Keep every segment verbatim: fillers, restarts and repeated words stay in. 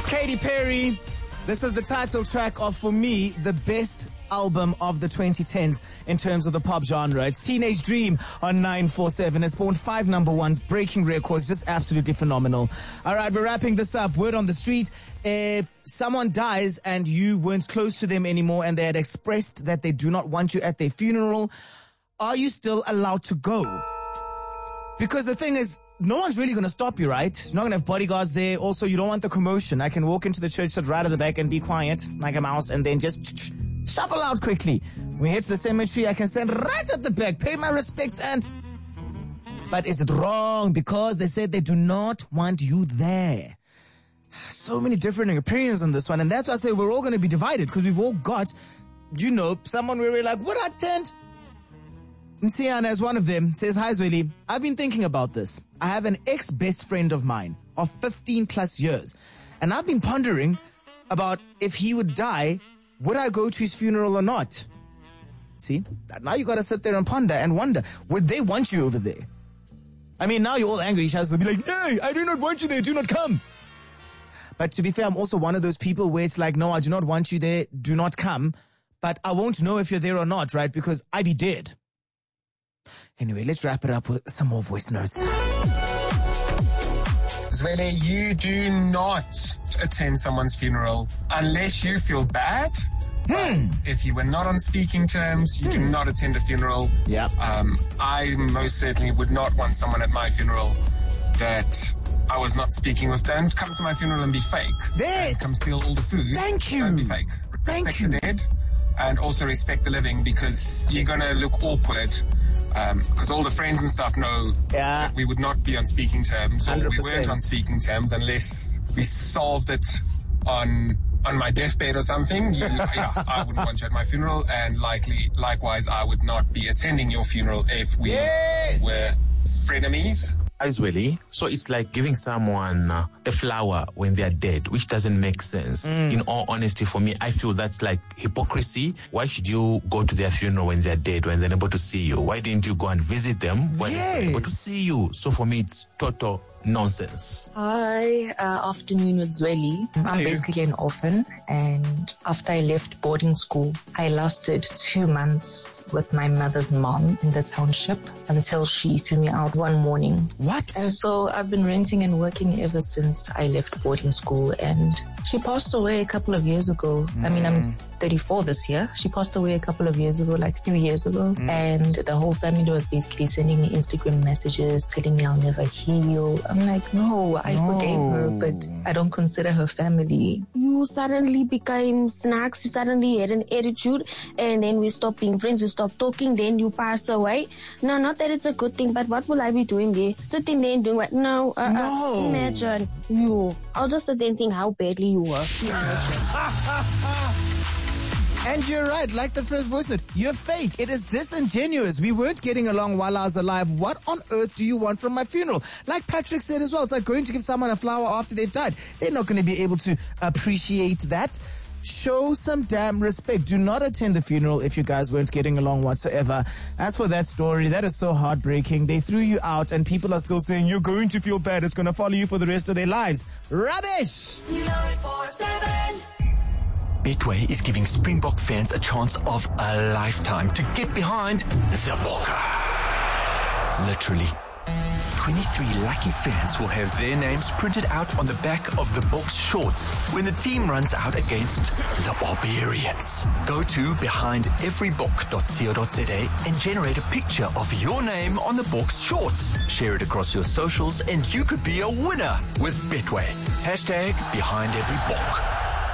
It's Katy Perry. This is the title track of, for me, the best album of the twenty tens in terms of the pop genre. It's Teenage Dream on nine four seven. It's spawned five number ones, breaking records, just absolutely phenomenal. All right, we're wrapping this up. Word on the street. If someone dies and you weren't close to them anymore and they had expressed that they do not want you at their funeral, are you still allowed to go? Because the thing is, no one's really going to stop you, right? You're not going to have bodyguards there. Also, you don't want the commotion. I can walk into the church, sit right at the back and be quiet like a mouse and then just shuffle out quickly. When we head to the cemetery, I can stand right at the back, pay my respects and... But is it wrong? Because they said they do not want you there. So many different opinions on this one. And that's why I say we're all going to be divided because we've all got, you know, someone where we're like, would I attend? Siana is one of them, says, hi Zweli, I've been thinking about this. I have an ex-best friend of mine of fifteen plus years. And I've been pondering about if he would die, would I go to his funeral or not? See, now you got to sit there and ponder and wonder, would they want you over there? I mean, now you're all angry. Shaz will be like, no, I do not want you there. Do not come. But to be fair, I'm also one of those people where it's like, no, I do not want you there. Do not come. But I won't know if you're there or not, right? Because I be dead. Anyway, let's wrap it up with some more voice notes. Zweli, you do not attend someone's funeral unless you feel bad. Hmm. If you were not on speaking terms, you hmm. do not attend a funeral. Yeah. Um, I most certainly would not want someone at my funeral that I was not speaking with. Don't come to my funeral and be fake. There. And come steal all the food. Thank you. Don't be fake. Thank respect you. the dead and also respect the living because you're going to look awkward. Because um, all the friends and stuff know yeah. that we would not be on speaking terms, or one hundred percent. we weren't on speaking terms unless we solved it on on my deathbed or something. You, yeah, I wouldn't want you at my funeral, and likely, likewise, I would not be attending your funeral if we yes. were frenemies. Zweli. So it's like giving someone uh, a flower when they're dead, which doesn't make sense. Mm. In all honesty, for me, I feel that's like hypocrisy. Why should you go to their funeral when they're dead, when they're able to see you? Why didn't you go and visit them when yes. they're able to see you? So for me, it's total nonsense. Hi, uh, afternoon with Zweli. I'm Hey. basically an orphan, and after I left boarding school, I lasted two months with my mother's mom in the township until she threw me out one morning. What? And so I've been renting and working ever since I left boarding school, and she passed away a couple of years ago. Mm. I mean, I'm thirty-four this year. She passed away a couple of years ago, like three years ago. Mm. And the whole family was basically sending me Instagram messages telling me I'll never heal. I'm like, no, I No. forgave her, but I don't consider her family. You suddenly became snacks, you suddenly had an attitude, and then we stopped being friends, we stopped talking, then you pass away. No, not that it's a good thing, but what will I be doing there? Sitting there and doing what? No. Uh, No. Uh, imagine. You. I'll just sit there and think how badly you were. And you're right, like the first voice note, you're fake. It is disingenuous. We weren't getting along while I was alive. What on earth do you want from my funeral? Like Patrick said as well, it's like going to give someone a flower after they've died. They're not going to be able to appreciate that. Show some damn respect. Do not attend the funeral if you guys weren't getting along whatsoever. As for that story, that is so heartbreaking. They threw you out and people are still saying you're going to feel bad. It's going to follow you for the rest of their lives. Rubbish! Betway is giving Springbok fans a chance of a lifetime to get behind the Bokke. Literally. twenty-three lucky fans will have their names printed out on the back of the Boks shorts when the team runs out against the Barbarians. Go to behind every book dot co dot za and generate a picture of your name on the Boks shorts. Share it across your socials and you could be a winner with Betway. Hashtag behind every book.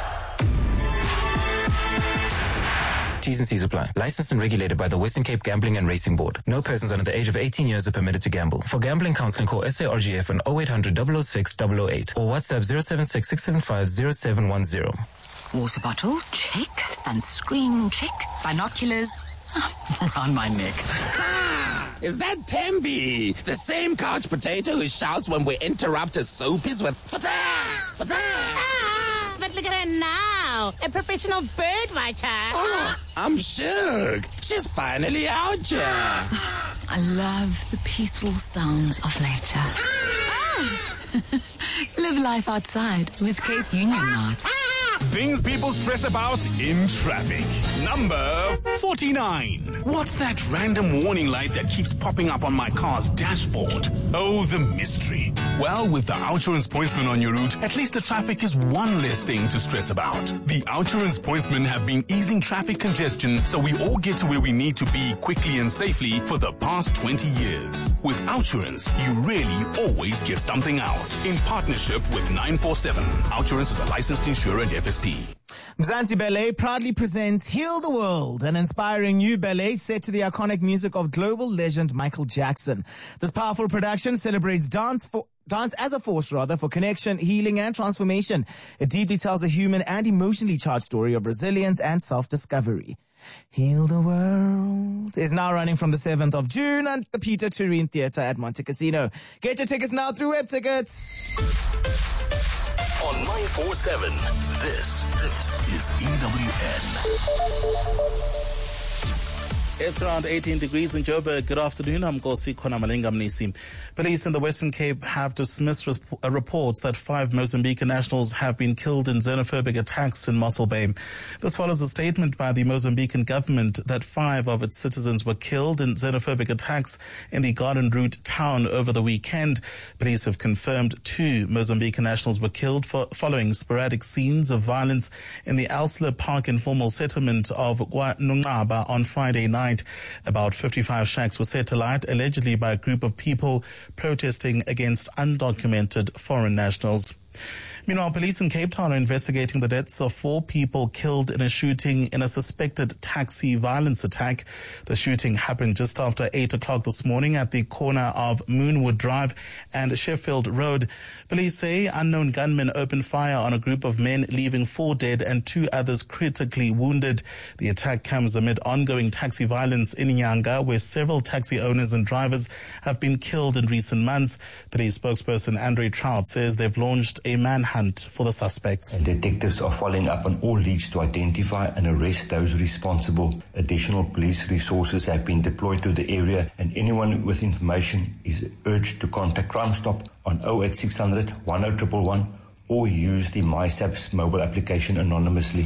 T's and C's apply. Licensed and regulated by the Western Cape Gambling and Racing Board. No persons under the age of eighteen years are permitted to gamble. For gambling counseling, call S A R G F on oh eight hundred, double oh six, double oh eight or WhatsApp zero seven six, six seven five, zero seven one zero. Water bottle, check. Sunscreen, check. Binoculars, around my neck. Is that Tembi? The same couch potato who shouts when we interrupt his soapies with fata, fata. Ah, but look at her now. A professional bird watcher. Oh, I'm shook. She's finally out here. I love the peaceful sounds of nature. Ah. Live life outside with Cape Union Mart. Things people stress about in traffic. Number forty-nine. What's that random warning light that keeps popping up on my car's dashboard? Oh, the mystery. Well, with the Outsurance pointsmen on your route, at least the traffic is one less thing to stress about. The Outsurance pointsmen have been easing traffic congestion so we all get to where we need to be quickly and safely for the past twenty years. With Outsurance, you really always get something out. In partnership with nine four seven. Outsurance is a licensed insurer and F S P. Mzansi Ballet proudly presents Heal the World, an inspiring new ballet set to the iconic music of global legend Michael Jackson. This powerful production celebrates dance for Dance as a force, rather, for connection, healing, and transformation. It deeply tells a human and emotionally charged story of resilience and self-discovery. Heal the World is now running from the seventh of June at the Peter Turine Theatre at Monte Casino. Get your tickets now through Web Tickets. On nine four seven, this, this is E W N. It's around eighteen degrees in Joburg. Good afternoon. I'm Nkosi Khonamalinga Mnisi. Police in the Western Cape have dismissed res- uh, reports that five Mozambican nationals have been killed in xenophobic attacks in Mossel Bay. This follows a statement by the Mozambican government that five of its citizens were killed in xenophobic attacks in the Garden Route town over the weekend. Police have confirmed two Mozambican nationals were killed for, following sporadic scenes of violence in the Elsler Park informal settlement of Nungaba on Friday night. About fifty-five shacks were set alight, allegedly by a group of people protesting against undocumented foreign nationals. Meanwhile, police in Cape Town are investigating the deaths of four people killed in a shooting in a suspected taxi violence attack. The shooting happened just after eight o'clock this morning at the corner of Moonwood Drive and Sheffield Road. Police say unknown gunmen opened fire on a group of men, leaving four dead and two others critically wounded. The attack comes amid ongoing taxi violence in Nyanga, where several taxi owners and drivers have been killed in recent months. Police spokesperson Andre Trout says they've launched a manhunt for the suspects. And detectives are following up on all leads to identify and arrest those responsible. Additional police resources have been deployed to the area, and anyone with information is urged to contact Crime Stop on oh eight six hundred, one oh one one one or use the MySaps mobile application anonymously.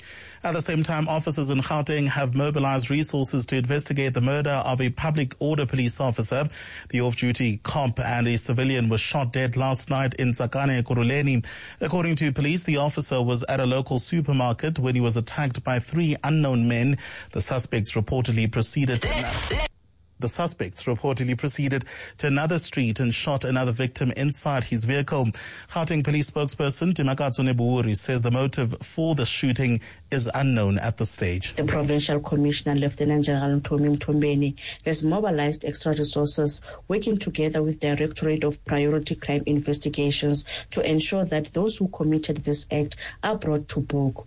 At the same time, officers in Gauteng have mobilized resources to investigate the murder of a public order police officer. The off-duty cop and a civilian were shot dead last night in Tsakane, Kuruleni. According to police, the officer was at a local supermarket when he was attacked by three unknown men. The suspects reportedly proceeded to... The suspects reportedly proceeded to another street and shot another victim inside his vehicle. Gauteng police spokesperson Dimakatso Nebuuri says the motive for the shooting is unknown at this stage. The Provincial Commissioner, Lieutenant General Ntomi Mtombeni, has mobilized extra resources working together with Directorate of Priority Crime Investigations to ensure that those who committed this act are brought to book.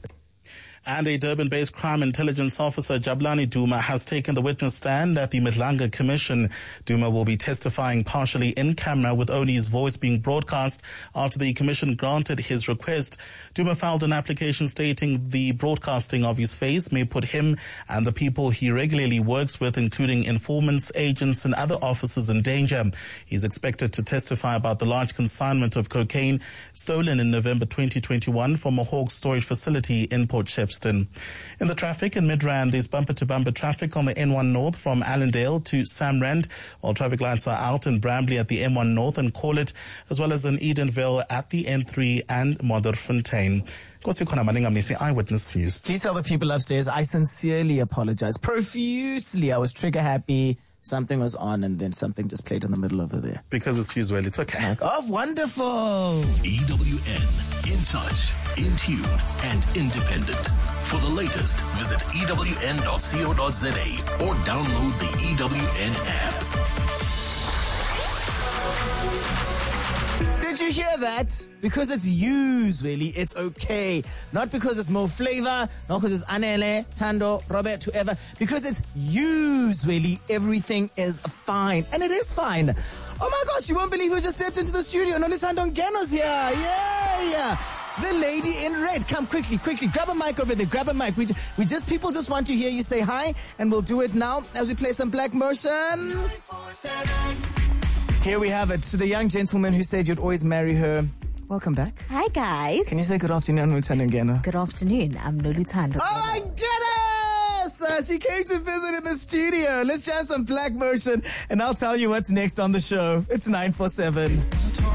And a Durban-based crime intelligence officer, Jabulani Duma, has taken the witness stand at the Madlanga Commission. Duma will be testifying partially in camera with only his voice being broadcast after the commission granted his request. Duma filed an application stating the broadcasting of his face may put him and the people he regularly works with, including informants, agents and other officers, in danger. He's expected to testify about the large consignment of cocaine stolen in November twenty twenty-one from a Hawk storage facility in Port Shepstone. In the traffic in Midrand, there's bumper-to-bumper traffic on the N one North from Allendale to Samrand. All traffic lights are out in Bramley at the N one North and Corlett, as well as in Edenville at the N three and Modderfontein. Nkosi Khonamalinga Mnisi, Eyewitness News. Please tell the people upstairs I sincerely apologize profusely. I was trigger happy. Something was on and then something just played in the middle over there. Because it's usual, it's okay. Like, oh, wonderful. E W N, in touch, in tune, and independent. For the latest, visit E W N dot co dot za or download the E W N app. Did you hear that? Because it's used, really, it's okay. Not because it's more flavor, not because it's Anele, Tando, Robert, whoever. Because it's used, really, everything is fine. And it is fine. Oh my gosh, you won't believe who just stepped into the studio. Nolisando Ngeno's here. Yeah. The lady in red. Come quickly, quickly. Grab a mic over there. Grab a mic. We, we just, people just want to hear you say hi. And we'll do it now as we play some Black Motion. Here we have it. To the young gentleman who said you'd always marry her. Welcome back. Hi, guys. Can you say good afternoon, Nolutando Ngeno? Good afternoon. I'm Nolutando. Oh, my goodness! Uh, she came to visit in the studio. Let's jam some Black Motion, and I'll tell you what's next on the show. It's nine four seven.